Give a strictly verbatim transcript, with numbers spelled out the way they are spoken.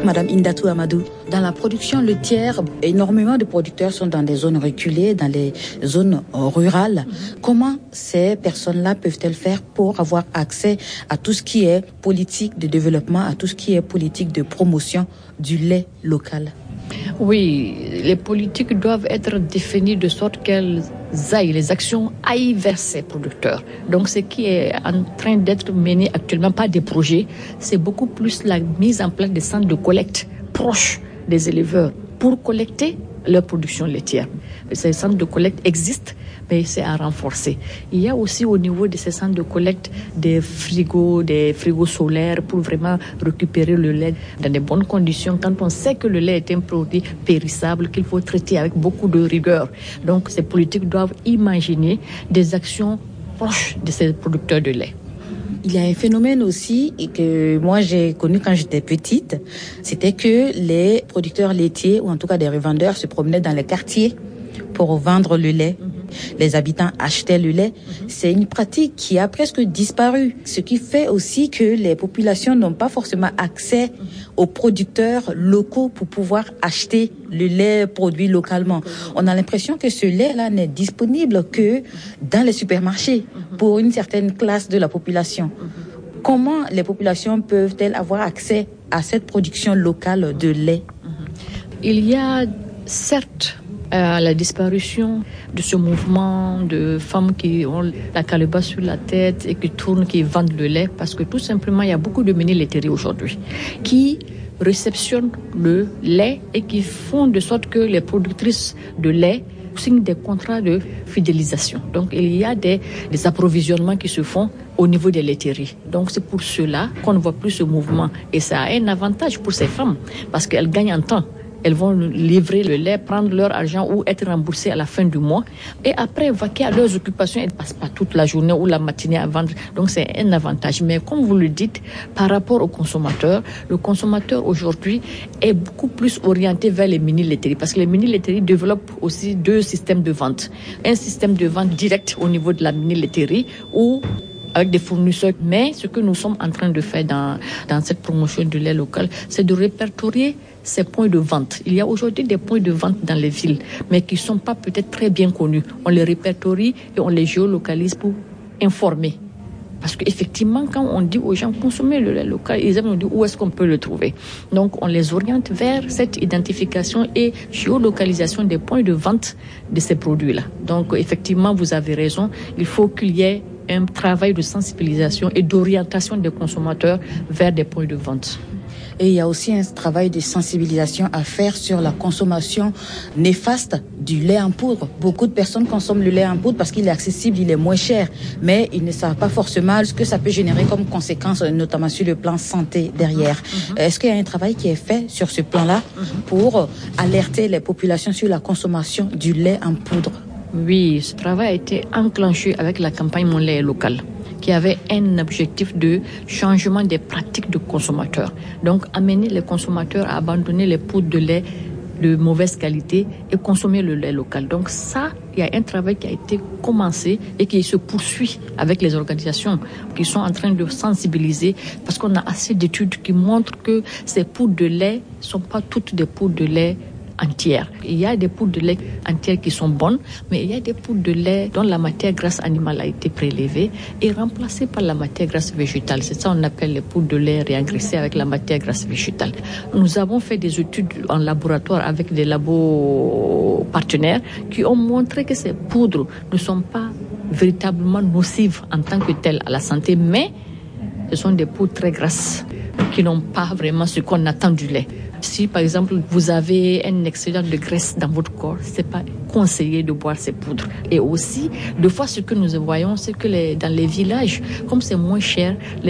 Madame Indatou Amadou. Dans la production laitière, énormément de producteurs sont dans des zones reculées, dans les zones rurales. Mm-hmm. Comment ces personnes-là peuvent-elles faire pour avoir accès à tout ce qui est politique de développement, à tout ce qui est politique de promotion du lait local? Oui, les politiques doivent être définies de sorte qu'elles aillent, les actions aillent vers ces producteurs. Donc ce qui est en train d'être mené actuellement par des projets, c'est beaucoup plus la mise en place des centres de collecte proches des éleveurs pour collecter leur production laitière. Ces centres de collecte existent, mais c'est à renforcer. Il y a aussi au niveau de ces centres de collecte des frigos, des frigos solaires pour vraiment récupérer le lait dans de bonnes conditions quand on sait que le lait est un produit périssable qu'il faut traiter avec beaucoup de rigueur. Donc ces politiques doivent imaginer des actions proches de ces producteurs de lait. Il y a un phénomène aussi et que moi j'ai connu quand j'étais petite, c'était que les producteurs laitiers ou en tout cas des revendeurs se promenaient dans les quartiers pour vendre le lait. Mm-hmm. Les habitants achetaient le lait. Mm-hmm. C'est une pratique qui a presque disparu, ce qui fait aussi que les populations n'ont pas forcément accès mm-hmm. aux producteurs locaux pour pouvoir acheter le lait produit localement. Mm-hmm. On a l'impression que ce lait-là n'est disponible que dans les supermarchés mm-hmm. pour une certaine classe de la population. Mm-hmm. Comment les populations peuvent-elles avoir accès à cette production locale de lait? Mm-hmm. Il y a certes à la disparition de ce mouvement de femmes qui ont la calebasse sur la tête et qui tournent, qui vendent le lait, parce que tout simplement, il y a beaucoup de mini-laiteries aujourd'hui qui réceptionnent le lait et qui font de sorte que les productrices de lait signent des contrats de fidélisation. Donc, il y a des, des approvisionnements qui se font au niveau des laiteries. Donc, c'est pour cela qu'on ne voit plus ce mouvement. Et ça a un avantage pour ces femmes, parce qu'elles gagnent en temps. Elles vont livrer le lait, prendre leur argent ou être remboursées à la fin du mois. Et après, vaquer à leurs occupations, elles ne passent pas toute la journée ou la matinée à vendre. Donc, c'est un avantage. Mais comme vous le dites, par rapport au consommateur, le consommateur aujourd'hui est beaucoup plus orienté vers les mini-laiteries. Parce que les mini-laiteries développent aussi deux systèmes de vente. Un système de vente direct au niveau de la mini-laiterie où avec des fournisseurs. Mais ce que nous sommes en train de faire dans, dans cette promotion du lait local, c'est de répertorier ces points de vente. Il y a aujourd'hui des points de vente dans les villes, mais qui ne sont pas peut-être très bien connus. On les répertorie et on les géolocalise pour informer. Parce qu'effectivement, quand on dit aux gens consommer le lait local, ils aiment nous dire où est-ce qu'on peut le trouver. Donc, on les oriente vers cette identification et géolocalisation des points de vente de ces produits-là. Donc, effectivement, vous avez raison. Il faut qu'il y ait un travail de sensibilisation et d'orientation des consommateurs vers des points de vente. Et il y a aussi un travail de sensibilisation à faire sur la consommation néfaste du lait en poudre. Beaucoup de personnes consomment le lait en poudre parce qu'il est accessible, il est moins cher, mais ils ne savent pas forcément ce que ça peut générer comme conséquence, notamment sur le plan santé derrière. Mm-hmm. Est-ce qu'il y a un travail qui est fait sur ce plan-là mm-hmm. pour alerter les populations sur la consommation du lait en poudre? Oui, ce travail a été enclenché avec la campagne Mon lait local, qui avait un objectif de changement des pratiques de consommateurs. Donc, amener les consommateurs à abandonner les poudres de lait de mauvaise qualité et consommer le lait local. Donc ça, il y a un travail qui a été commencé et qui se poursuit avec les organisations qui sont en train de sensibiliser, parce qu'on a assez d'études qui montrent que ces poudres de lait ne sont pas toutes des poudres de lait entières. Il y a des poudres de lait entières qui sont bonnes, mais il y a des poudres de lait dont la matière grasse animale a été prélevée et remplacée par la matière grasse végétale. C'est ça qu'on appelle les poudres de lait réengraissées avec la matière grasse végétale. Nous avons fait des études en laboratoire avec des labos partenaires qui ont montré que ces poudres ne sont pas véritablement nocives en tant que telles à la santé, mais ce sont des poudres très grasses qui n'ont pas vraiment ce qu'on attend du lait. Si, par exemple, vous avez un excédent de graisse dans votre corps, c'est pas conseillé de boire ces poudres. Et aussi, deux fois, ce que nous voyons, c'est que les, dans les villages, comme c'est moins cher, les